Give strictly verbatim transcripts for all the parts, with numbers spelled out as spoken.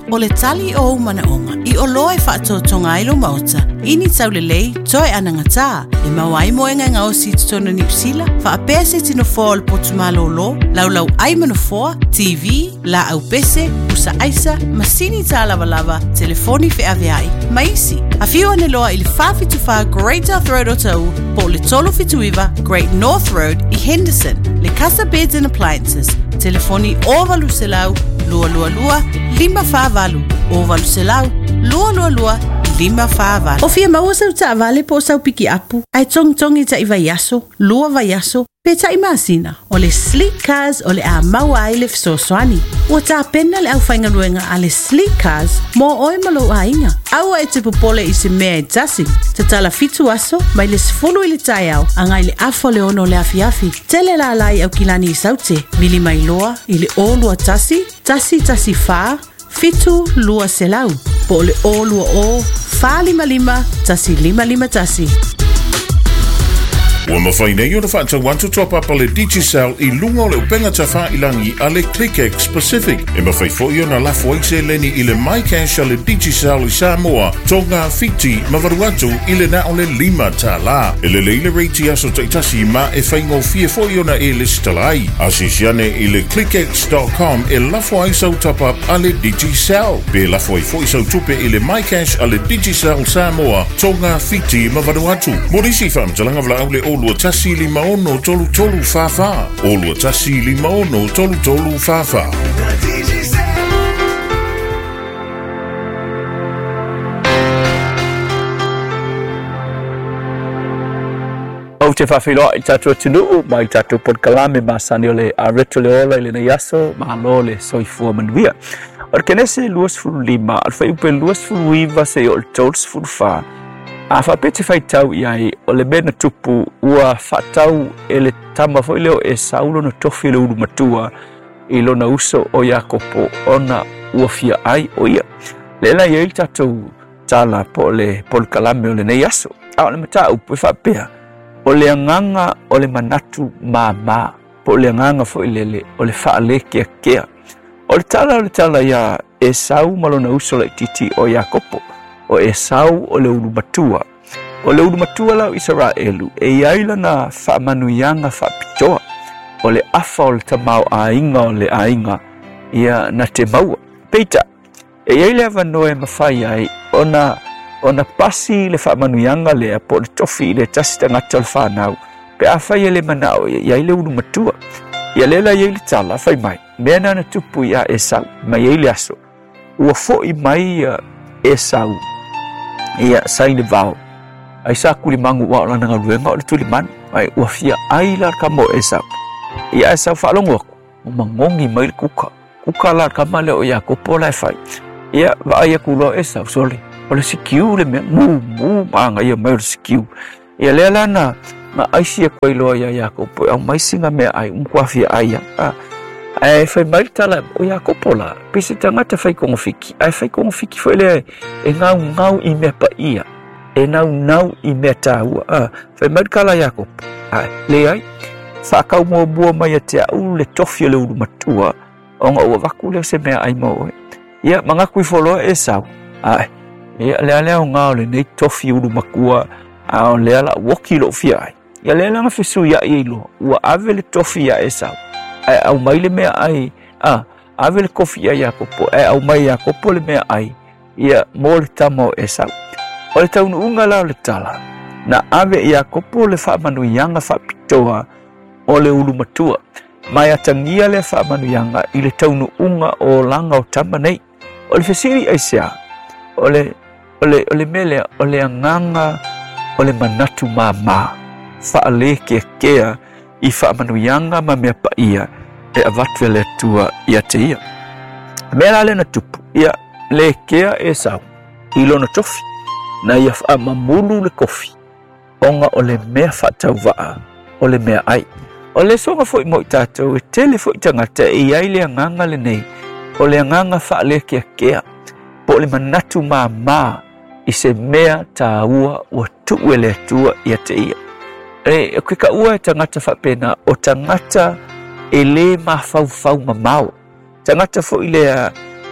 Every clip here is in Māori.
o le tali o manaonga i o loa e whaatotonga ilo maota ini taulelei toe anangata e mawai moenga ngao si tutono New Zealand wha a pese tino fōa le potumalo lo lau lau ai manafoa T V la au pese usa aisa masini ta lava lava telefoni fe aveai maisi a fiwa ne loa i le whawhitu wha Great North Road o tau po le tolo fituiva Great North Road i Henderson le Casa Beds and Appliances telefoni ovalu selau lua lua lua lima whāwalu ovalu selau lua lua lua lima whāwalu o fia maua sau ta avale po sau piki apu ai tong tongi ta iwa yaso lua wa yaso pe ta imasina o le Sleek Cars o le a maua ai le fsoswani ua ta pena le au whainga luenga a le Sleek Cars mo oe malo a inga aua e te popole i se mea e tasi te tala fitu aso mai le sifulu i le tai au angai le afo le ono le afiafi tele la lai au kilani i saute mili mai loa i le o lua tasi tasi tasi wha fitu lua selau po le o lua o wha lima lima tasi lima lima tasi. Ua mawhai nei o na whaatau wantu top up le Digicel i lunga o le upenga ta wha ilangi a le ClickX Pacific. E mawhai fo i o na lafo eise leni i le MyCash a le Digicel i Samoa, tonga fiti mawaru atu i le na o le lima ta la. E le leile reiti aso taitasi ma e whaingo fia fo i o na e le stalai. Asisiane i le clickx dot com e lafo aisau top up a le Digicel. Pe lafo ai fo i sau tupe i le MyCash a le Digicel Samoa, tonga fiti mawaru atu. Morisi whamtalanga vla au le o Olua tasi li maono tolu tolu fafa. Olua tasi li maono tolu tolu fafa. O te whawhiroa i tātua tunu, mai tātua podkalame māsani o le areto le ola i le neiaso, mahalo le soifua manuia. Or kenese luas furu lima, alfa upe luas furu iwa se o le tols furu faa. A whapete whaitau i ai o le mena tupu ua whatau e le tama fo leo e saulo na tofi le uru matua i lona uso o Iakopo ona ua fia ai o ia. Le la iei tatou tala po le polkalame o le neiaso. A o le mata upu e whapea o le anganga o le manatu mama po le anganga fo i lele o le whaale kia kia. O le tala o le tala ia e sau malona uso le titi o Iakopo. O Esau o le uru matua. O le uru matua lau Israelu. E iaila na whaamanuianga whapitoa. O le afa o le tamau a inga o le a inga. Ia na te maua. Peita. E iaila avanoe mawhai ai. Ona, ona pasi le whaamanuianga le po le tofi le tasi tangata le whanau. Pe a whai ele manao. Ia iaila uru matua. Ia lela iaila tala. Whai mai. Mena na tupu ia Esau. Mai iaila aso. Ua fo i mai Esau. Ia saini vau ai sa kuli mangu wa lana ngaluenga o le tuli man ai ua fia ai la ka mo Esau ia Esau falongo o mangongi mai kuka kuka la ka male o Iakopo la fai ia va ia kulo Esau sole o le sikiu le me mu mu manga ia mai sikiu ia le lana ma ai sia ko ilo ia Iakopo au mai singa me ai um kwa fia ai a ai fai mai tala o Iakopo la pisi tangata fai kongo fiki ai fai kongo fiki foi le e ngau ngau i me pa ia e nau nau i me taua a fai mai kala Iakopo ai le ai fa kau mo bua mai te au le tofi le uru matua onga ua vaku le se mea ai mo ia mangaku i folo e sau ai ia le ale o ngau le nei tofi uru makua a le ala woki lo fia ai ia le langa fisu ia i lo ua ave le tofi ia e sau ai au mai le mea ai a ave le kofi ia Iakopo ai au mai Iakopo le mea ai ia mo le tamo Esau o le taunu unga lao le tala na ave Iakopo le whaamanuianga whapitoa o le ulu matua mai atangia le whaamanuianga i le taunu unga o langa o tama nei o le fesiri aisea o le o le o le mele o le anganga o le manatu mama whaale kia kea i whaamanuianga ma mea pa ia e avatwe le tua ia te ia. Mera le na tupu ia le kea Esau i lona tofi na ia whaamamulu le kofi onga o le mea whatau waa o le mea ai. O le songa fo i mo i tātou e tele fo i tangata e ai le anganga le nei o le anganga whaale kia kea po le manatu maa maa i se mea tā ua ua tuu e le tua ia te ia. E koe ka ua e tangata whapena o tangata e le ma fau fau mamau. Tangata fo i lea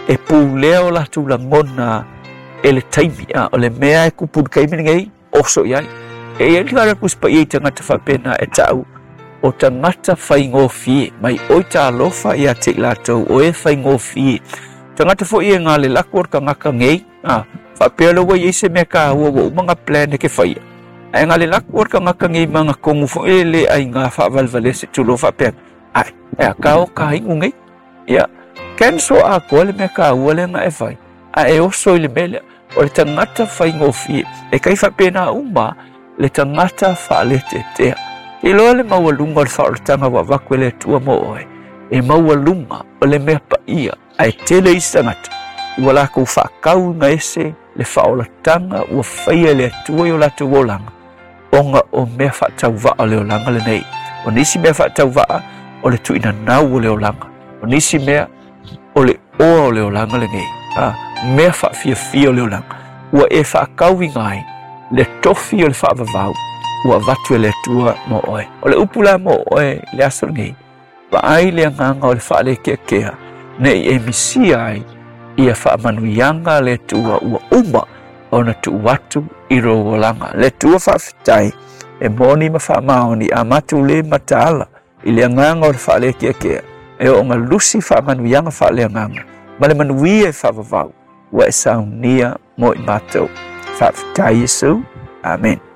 e pu leo la tu la ngona e le taimi a o le mea e kupu kai mini ngai oso iai e e lia kuspa i tangata whapena e tau o tangata whaingofi mai oi ta alofa ia te latou o e whaingofi tangata fo i e ngā le lakor ka ngaka ngei a whapea lawa i se mea ka ua wa umanga plan e ke whaia ai ngā le lakor ka ngaka ngei mga kongu fo e le ai ngā whavalvale se tulo whapea ai e a ka o ka hingu ngei ia ken so a ko le me ka ua le nga e whai a e oso i le mele o le tangata whaingofi e kai whapena uma le tangata whaale te tea i loa le maua lunga o le whaoratanga wa wakwe le tua mo oe e maua lunga o le mea pa ia ai tele i sangata ua lako whaakau nga ese le whaoratanga ua whaia le atua i o lato wolanga onga o mea whaatau waa o le olanga le nei o nisi mea whaatau waa o le tuina nau o le olanga o nisi mea o le oa o le olanga le nei ah, mea whaafia fia o le olanga ua e whaakau i ngai le tofi o le whaavavau ua vatu e le atua mo oe o le upula mo oe le aso ngei wa ai le nganga o le whaale kia kia nei e misi ai ia whaamanuianga le tua ua uma o na tu watu i rolanga le tua whaafitai e moni ma whaamaoni a matu le mataala i le nganga o le whaale kia kia e o ngā lusi whaamanuianga whaale nganga ma le manuia e whaavavau ua e saunia mo i mātou whaafitai Yesu. Amen.